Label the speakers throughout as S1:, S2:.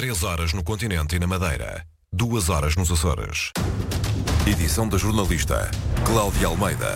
S1: 3 horas no continente e na Madeira. 2 horas nos Açores. Edição da jornalista Cláudia Almeida.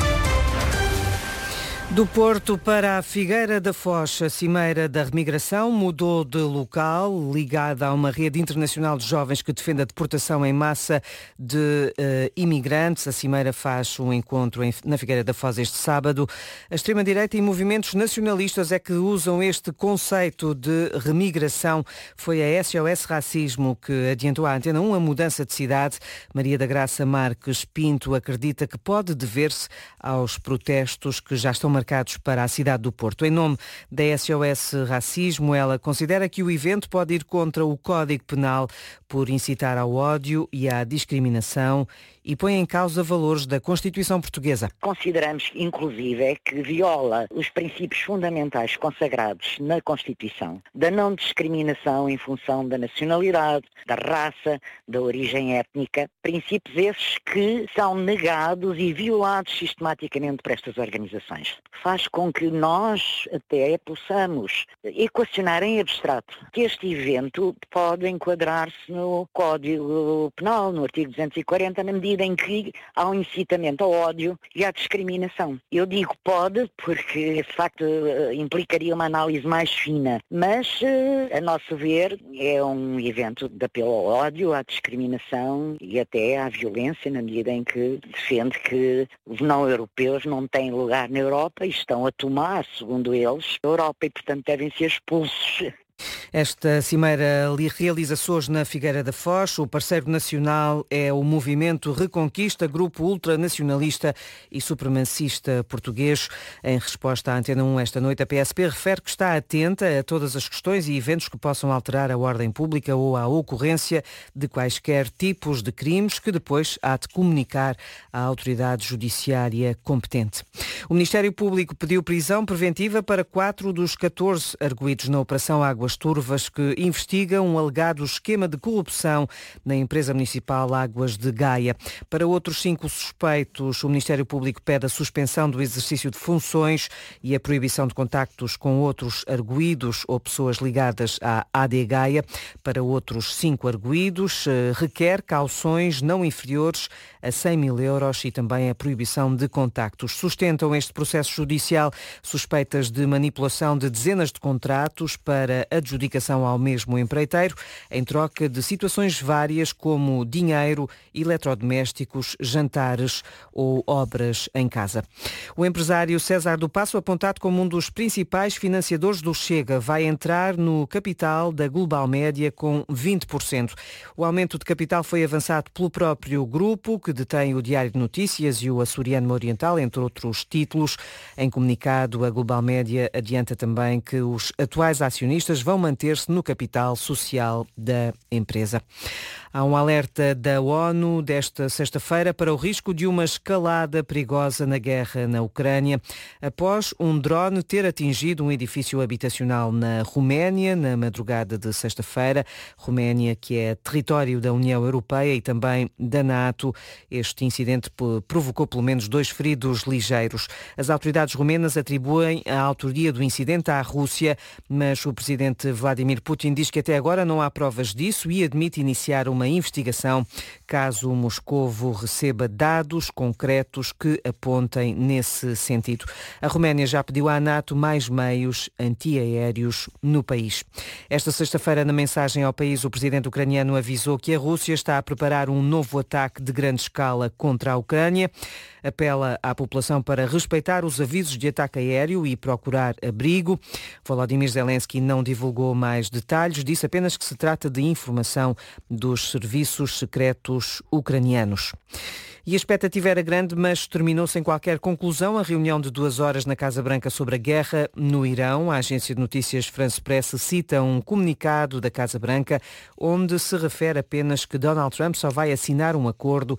S2: Do Porto para a Figueira da Foz, a Cimeira da Remigração mudou de local, ligada a uma rede internacional de jovens que defende a deportação em massa de imigrantes. A Cimeira faz um encontro na Figueira da Foz este sábado. A extrema-direita e movimentos nacionalistas é que usam este conceito de remigração. Foi a SOS Racismo que adiantou à Antena 1 a mudança de cidade. Maria da Graça Marques Pinto acredita que pode dever-se aos protestos que já estão marcados para a cidade do Porto. Em nome da SOS Racismo, ela considera que o evento pode ir contra o Código Penal por incitar ao ódio e à discriminação e põe em causa valores da Constituição Portuguesa.
S3: Consideramos, inclusive, que viola os princípios fundamentais consagrados na Constituição, da não discriminação em função da nacionalidade, da raça, da origem étnica, princípios esses que são negados e violados sistematicamente por estas organizações. Faz com que nós até possamos equacionar em abstrato que este evento pode enquadrar-se no Código Penal, no artigo 240, na medida em que há um incitamento ao ódio e à discriminação. Eu digo pode porque, de facto, implicaria uma análise mais fina, mas, a nosso ver, é um evento de apelo ao ódio, à discriminação e até à violência, na medida em que defende que os não-europeus não têm lugar na Europa e estão a tomar, segundo eles, a Europa e, portanto, devem ser expulsos.
S2: Esta cimeira realiza-se hoje na Figueira da Foz. O parceiro nacional é o Movimento Reconquista, grupo ultranacionalista e supremacista português. Em resposta à Antena 1 esta noite, a PSP refere que está atenta a todas as questões e eventos que possam alterar a ordem pública ou a ocorrência de quaisquer tipos de crimes que depois há de comunicar à autoridade judiciária competente. O Ministério Público pediu prisão preventiva para 4 dos 14 arguidos na Operação Águas Turvas, que investiga um alegado esquema de corrupção na empresa municipal Águas de Gaia. Para outros 5 suspeitos, o Ministério Público pede a suspensão do exercício de funções e a proibição de contactos com outros arguidos ou pessoas ligadas à AD Gaia. Para outros 5 arguidos, requer cauções não inferiores a 100 mil euros e também a proibição de contactos. Sustentam este processo judicial suspeitas de manipulação de dezenas de contratos para adjudicação ao mesmo empreiteiro, em troca de situações várias como dinheiro, eletrodomésticos, jantares ou obras em casa. O empresário César do Passo, apontado como um dos principais financiadores do Chega, vai entrar no capital da Global Média com 20%. O aumento de capital foi avançado pelo próprio grupo, que detém o Diário de Notícias e o Açoriano Oriental, entre outros títulos. Em comunicado, a Global Média adianta também que os atuais acionistas vão manter-se no capital social da empresa. Há um alerta da ONU desta sexta-feira para o risco de uma escalada perigosa na guerra na Ucrânia, após um drone ter atingido um edifício habitacional na Roménia, na madrugada de sexta-feira. Roménia, que é território da União Europeia e também da NATO. Este incidente provocou pelo menos 2 feridos ligeiros. As autoridades romenas atribuem a autoria do incidente à Rússia, mas o presidente Vladimir Putin diz que até agora não há provas disso e admite iniciar uma investigação caso Moscovo receba dados concretos que apontem nesse sentido. A Roménia já pediu à NATO mais meios antiaéreos no país. Esta sexta-feira, na mensagem ao país, o presidente ucraniano avisou que a Rússia está a preparar um novo ataque de grande escala contra a Ucrânia. Apela à população para respeitar os avisos de ataque aéreo e procurar abrigo. Volodymyr Zelensky não divulgou mais detalhes, disse apenas que se trata de informação dos serviços secretos ucranianos. E a expectativa era grande, mas terminou sem qualquer conclusão. A reunião de 2 horas na Casa Branca sobre a guerra no Irão. A agência de notícias France Press cita um comunicado da Casa Branca onde se refere apenas que Donald Trump só vai assinar um acordo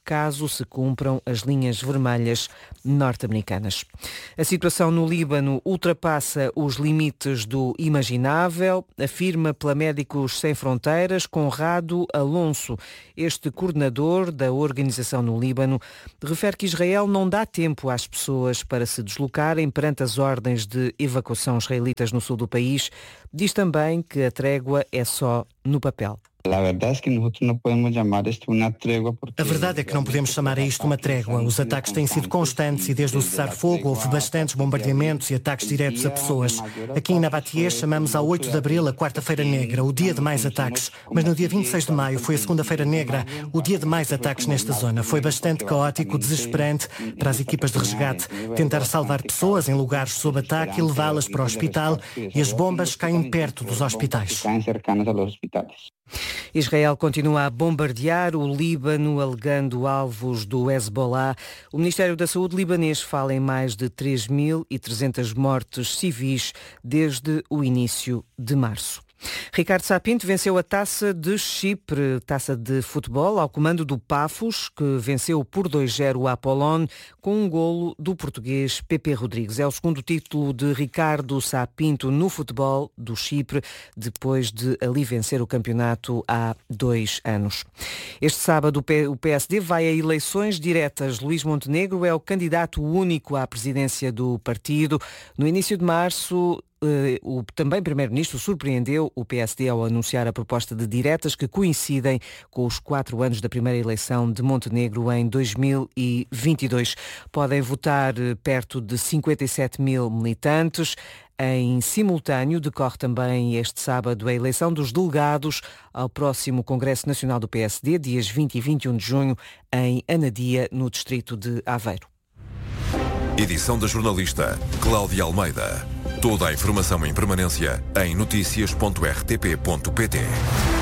S2: caso se cumpram as linhas vermelhas norte-americanas. A situação no Líbano ultrapassa os limites do imaginável, afirma pela Médicos Sem Fronteiras Conrado Alonso. Este coordenador da organização no Líbano refere que Israel não dá tempo às pessoas para se deslocarem perante as ordens de evacuação israelitas no sul do país. Diz também que a trégua é só no papel.
S4: A verdade é que não podemos chamar a isto uma trégua. Os ataques têm sido constantes e desde o cessar-fogo houve bastantes bombardeamentos e ataques diretos a pessoas. Aqui em Nabatie chamamos a 8 de abril a Quarta-feira Negra, o dia de mais ataques. Mas no dia 26 de maio foi a Segunda-feira Negra, o dia de mais ataques nesta zona. Foi bastante caótico, desesperante para as equipas de resgate. Tentar salvar pessoas em lugares sob ataque e levá-las para o hospital, e as bombas caem perto dos hospitais.
S2: Israel continua a bombardear o Líbano, alegando alvos do Hezbollah. O Ministério da Saúde libanês fala em mais de 3.300 mortes civis desde o início de março. Ricardo Sá Pinto venceu a Taça de Chipre, taça de futebol, ao comando do Pafos, que venceu por 2-0 o Apollon, com um golo do português Pepe Rodrigues. É o segundo título de Ricardo Sá Pinto no futebol do Chipre, depois de ali vencer o campeonato há 2 anos. Este sábado o PSD vai a eleições diretas. Luís Montenegro é o candidato único à presidência do partido. No início de março, o também Primeiro-Ministro surpreendeu o PSD ao anunciar a proposta de diretas que coincidem com os 4 anos da primeira eleição de Montenegro em 2022. Podem votar perto de 57 mil militantes. Em simultâneo, decorre também este sábado a eleição dos delegados ao próximo Congresso Nacional do PSD, dias 20 e 21 de junho, em Anadia, no distrito de Aveiro.
S1: Edição da jornalista Cláudia Almeida. Toda a informação em permanência em noticias.rtp.pt.